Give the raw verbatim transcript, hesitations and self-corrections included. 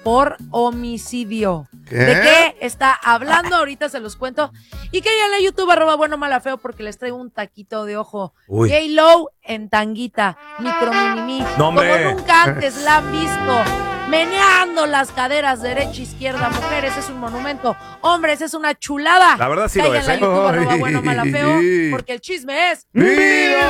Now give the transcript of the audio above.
por homicidio. ¿Qué? ¿De qué está hablando? Ahorita se los cuento. Y que ya en la YouTube, arroba bueno, mala, feo, porque les traigo un taquito de ojo. Uy. J-Lo en tanguita, micro mini No, como hombre. nunca antes la han visto. Meneando las caderas derecha, izquierda. Mujeres, es un monumento. Hombres, es una chulada. La verdad sí lo Caigan es, en la ¿eh? YouTube, arroba bueno, mala, feo, porque el chisme es... ¡Viva!